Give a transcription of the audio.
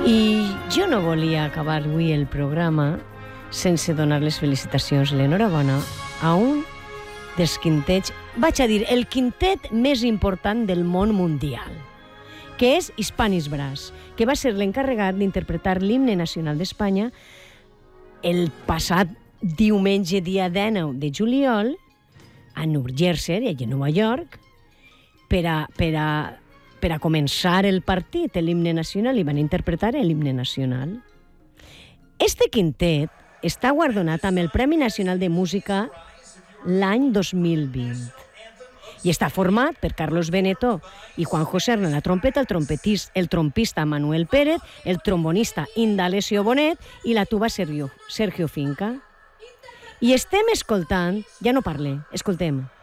I jo no volia acabar avui el programa sense donar les felicitacions, l'enhorabona, a un dels quintets, vaig a dir, el quintet més important del món mundial, que és Hispanis Brass, que va ser l'encarregat d'interpretar l'himne nacional d'Espanya el passat diumenge, dia 19 de juliol, a New Jersey, a Nova York, per a començar el partit, l'himne nacional, i van interpretar l'himne nacional. Este quintet està guardonat amb el Premi Nacional de Música l'any 2020 i està format per Carlos Benetó i Juanjo Serna en la trompeta, el trompista Manuel Pérez, el trombonista Indalecio Bonet i la tuba Sergio Finca. I estem escoltant, ja no parle, escoltem.